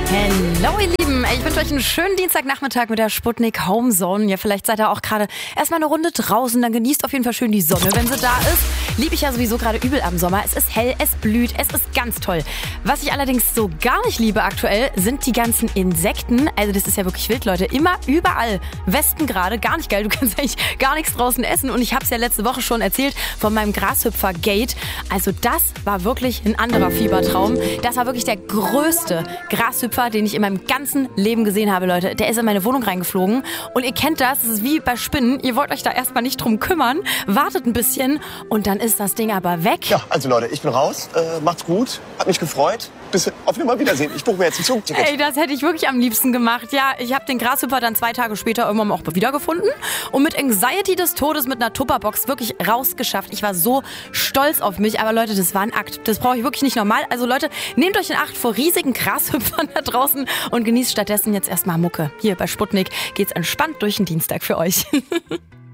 Hallo ihr Lieben, ich wünsche euch einen schönen Dienstagnachmittag mit der Sputnik Homezone. Ja, vielleicht seid ihr auch gerade erstmal eine Runde draußen, dann genießt auf jeden Fall schön die Sonne, wenn sie da ist. Liebe ich ja sowieso gerade übel am Sommer. Es ist hell, es blüht, es ist ganz toll. Was ich allerdings so gar nicht liebe aktuell, sind die ganzen Insekten. Also das ist ja wirklich wild, Leute. Immer, überall. Wespen gerade, gar nicht geil. Du kannst eigentlich gar nichts draußen essen. Und ich habe es ja letzte Woche schon erzählt von meinem Grashüpfer-Gate. Also das war wirklich ein anderer Fiebertraum. Das war wirklich der größte Grashüpfer, den ich in meinem ganzen Leben gesehen habe, Leute. Der ist in meine Wohnung reingeflogen. Und ihr kennt das, es ist wie bei Spinnen. Ihr wollt euch da erstmal nicht drum kümmern. Wartet ein bisschen und dann ist das Ding aber weg. Ja, also Leute, ich bin raus. Macht's gut. Hat mich gefreut. Bis auf Wiedersehen. Ich buche mir jetzt ein Zugticket. Ey, das hätte ich wirklich am liebsten gemacht. Ja, ich habe den Grashüpfer dann 2 Tage später irgendwann auch wiedergefunden und mit Anxiety des Todes mit einer Tupperbox wirklich rausgeschafft. Ich war so stolz auf mich. Aber Leute, das war ein Akt. Das brauche ich wirklich nicht normal. Also Leute, nehmt euch in Acht vor riesigen Grashüpfern da draußen und genießt stattdessen jetzt erstmal Mucke. Hier bei Sputnik geht's entspannt durch den Dienstag für euch.